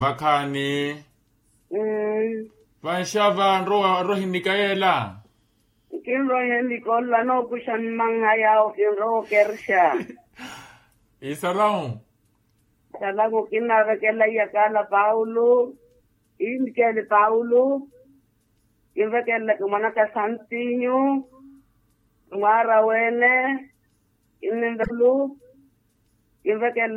Makhani. Vanshava rohi Mikaela. Kinro hindi ko lano ko siya mangayaw kinro kersya. Isarao. Sala ko kinara yakala Paulo. Indikele Paulo. Invekele kumana ka Santinho. Mara wene. Inendelu. Invekele